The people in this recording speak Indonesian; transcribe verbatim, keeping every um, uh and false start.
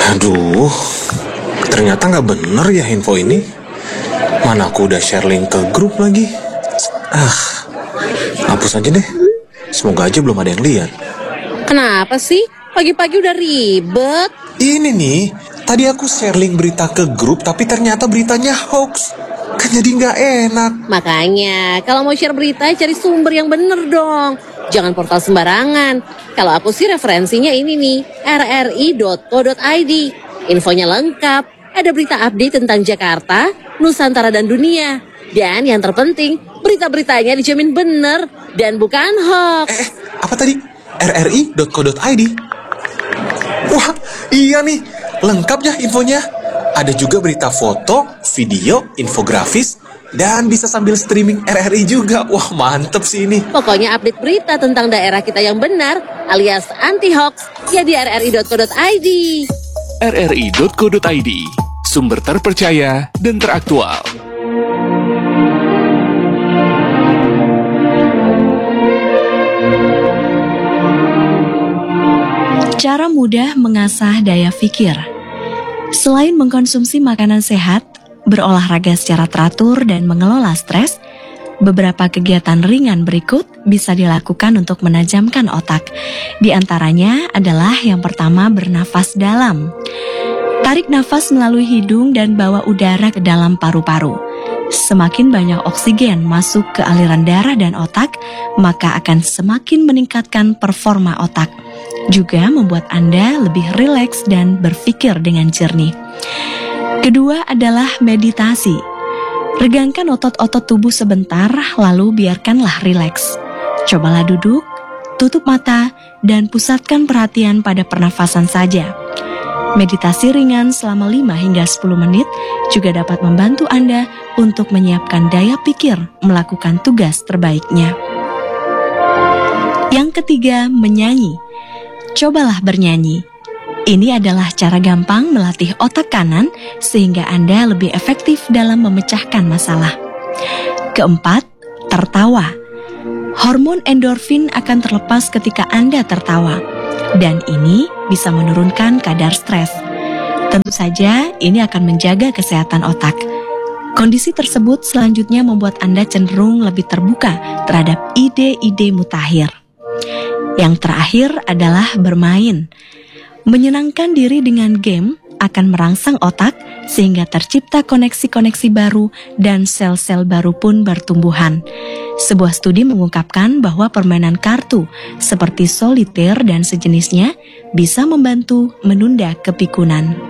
Aduh, ternyata nggak bener ya info ini. Mana aku udah share link ke grup lagi. Ah, hapus aja deh. Semoga aja belum ada yang lihat. Kenapa sih? Pagi-pagi udah ribet. Ini nih, tadi aku share link berita ke grup, tapi ternyata beritanya hoax. Kan jadi nggak enak. Makanya, kalau mau share berita, cari sumber yang bener dong. Jangan portal sembarangan. Kalau aku sih referensinya ini nih, r r i dot co dot i d. Infonya lengkap, ada berita update tentang Jakarta, Nusantara dan dunia. Dan yang terpenting, berita-beritanya dijamin bener dan bukan hoax. Eh, eh apa tadi? r r i dot co dot i d. Wah, iya nih, lengkap ya infonya. Ada juga berita foto, video, infografis, dan bisa sambil streaming R R I juga. Wah, mantep sih ini. Pokoknya update berita tentang daerah kita yang benar, alias anti-hoax, ya di r r i dot co dot i d. r r i dot co dot i d, sumber terpercaya dan teraktual. Cara mudah mengasah daya pikir. Selain mengkonsumsi makanan sehat, berolahraga secara teratur dan mengelola stres, beberapa kegiatan ringan berikut bisa dilakukan untuk menajamkan otak. Di antaranya adalah yang pertama, bernafas dalam. Tarik nafas melalui hidung dan bawa udara ke dalam paru-paru. Semakin banyak oksigen masuk ke aliran darah dan otak, maka akan semakin meningkatkan performa otak. Juga membuat Anda lebih rileks dan berpikir dengan jernih. Kedua adalah meditasi. Regangkan otot-otot tubuh sebentar, lalu biarkanlah rileks. Cobalah duduk, tutup mata, dan pusatkan perhatian pada pernafasan saja. Meditasi ringan selama lima hingga sepuluh menit juga dapat membantu Anda untuk menyiapkan daya pikir melakukan tugas terbaiknya. Yang ketiga, menyanyi. Cobalah bernyanyi. Ini adalah cara gampang melatih otak kanan sehingga Anda lebih efektif dalam memecahkan masalah. Keempat, tertawa. Hormon endorfin akan terlepas ketika Anda tertawa, dan ini bisa menurunkan kadar stres. Tentu saja ini akan menjaga kesehatan otak. Kondisi tersebut selanjutnya membuat Anda cenderung lebih terbuka terhadap ide-ide mutakhir. Yang terakhir adalah bermain. Menyenangkan diri dengan game akan merangsang otak sehingga tercipta koneksi-koneksi baru dan sel-sel baru pun bertumbuhan. Sebuah studi mengungkapkan bahwa permainan kartu seperti soliter dan sejenisnya bisa membantu menunda kepikunan.